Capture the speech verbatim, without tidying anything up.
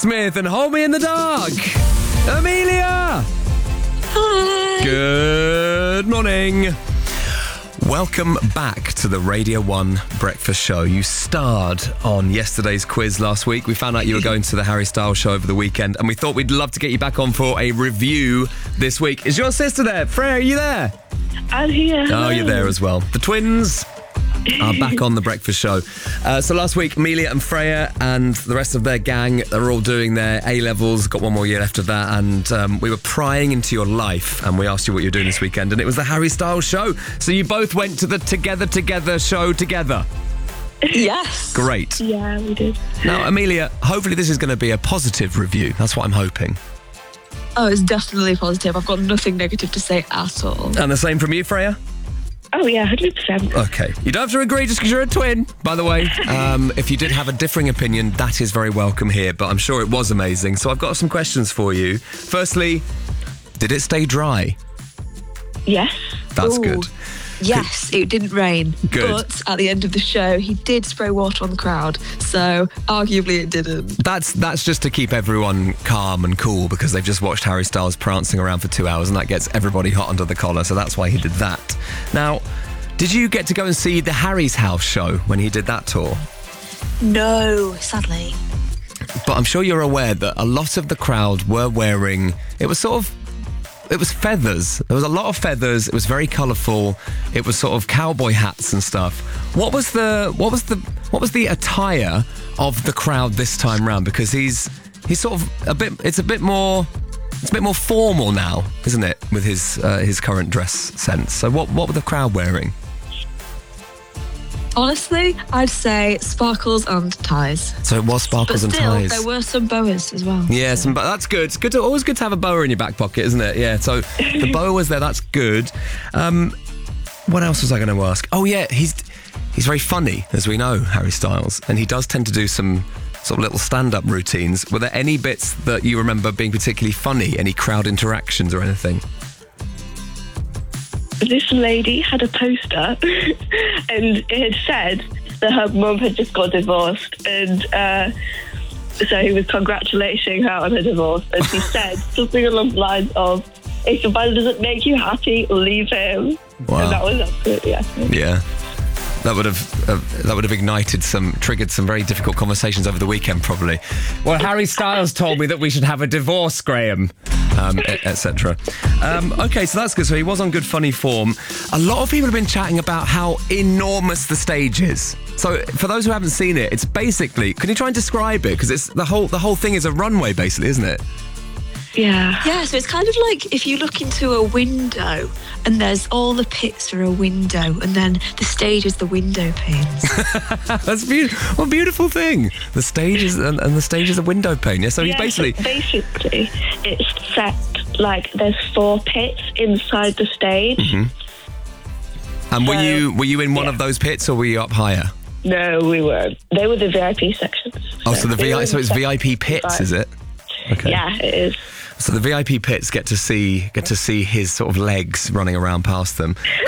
Smith and Hold Me in the Dark. Amelia! Hi. Good morning. Welcome back to the Radio one Breakfast Show. You starred on yesterday's quiz last week. We found out you were going to the Harry Styles show over the weekend, and we thought we'd love to get you back on for a review this week. Is your sister there? Freya, are you there? I'm here. Oh, you're there as well. The twins are back on the breakfast show. Uh, so last week, Amelia and Freya and the rest of their gang are all doing their A-levels, got one more year after that, and um, we were prying into your life, and we asked you what you're doing this weekend, and it was the Harry Styles show. So you both went to the Together Together show together. Yes. Great. Yeah, we did. Now, Amelia, hopefully this is going to be a positive review. That's what I'm hoping. Oh, it's definitely positive. I've got nothing negative to say at all. And the same from you, Freya? Oh, yeah, one hundred percent. Okay. You don't have to agree just because you're a twin, by the way. Um, if you did have a differing opinion, that is very welcome here, but I'm sure it was amazing. So I've got some questions for you. Firstly, did it stay dry? Yes. That's Ooh. good. Yes, it didn't rain. Good. But at the end of the show, he did spray water on the crowd. So arguably it didn't. That's that's just to keep everyone calm and cool because they've just watched Harry Styles prancing around for two hours and that gets everybody hot under the collar. So that's why he did that. Now, did you get to go and see the Harry's House show when he did that tour? No, sadly. But I'm sure you're aware that a lot of the crowd were wearing, it was sort of, it was feathers. There was a lot of feathers. It was very colourful. It was sort of cowboy hats and stuff. What was the what was the what was the attire of the crowd this time round? Because he's he's sort of a bit. It's a bit more. It's a bit more formal now, isn't it? With his uh, his current dress sense. So what what were the crowd wearing? Honestly, I'd say sparkles and ties. So it was sparkles But and still, ties. there were some boas as well. Yeah, so. some, but that's good. It's good to, always good to have a boa in your back pocket, isn't it? Yeah, so the boa was there. That's good. Um, what else was I going to ask? Oh, yeah, he's he's very funny, as we know, Harry Styles, and he does tend to do some sort of little stand-up routines. Were there any bits that you remember being particularly funny? Any crowd interactions or anything? This lady had a poster and it had said that her mum had just got divorced, and uh, so he was congratulating her on her divorce, and she said something along the lines of, if your man doesn't make you happy, leave him. Wow. And that was absolutely epic. Yeah. That would have uh, that would have ignited some, triggered some very difficult conversations over the weekend, probably. Well, Harry Styles told me that we should have a divorce, Graham, um, et cetera. Um, okay, so that's good. So he was on good, funny form. A lot of people have been chatting about how enormous the stage is. So for those who haven't seen it, it's basically. Can you try and describe it? Because it's the whole the whole thing is a runway, basically, isn't it? Yeah. Yeah, so it's kind of like if you look into a window and there's all the pits are a window and then the stage is the window panes. That's beautiful. What a beautiful thing. The stage is and, and the stage is a window pane. Yeah, so he's Yeah, basically. so basically, it's set like there's four pits inside the stage. Mm-hmm. And were So, you were you in one yeah. of those pits or were you up higher? No, we weren't. They were the V I P sections. Oh, so the we V I were so it's in V I P pits, five. is it? Okay. Yeah, it is. So the V I P pits get to see get to see his sort of legs running around past them.